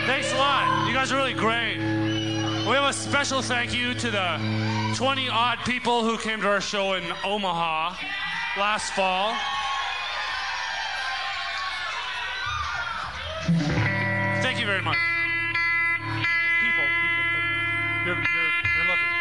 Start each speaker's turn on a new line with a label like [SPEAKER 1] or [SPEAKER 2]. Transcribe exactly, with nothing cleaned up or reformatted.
[SPEAKER 1] Thanks a lot. You guys are really great. We have a special thank you to the twenty odd people who came to our show in Omaha last fall. Thank you very much. People, people. You're, you're, you're lovely.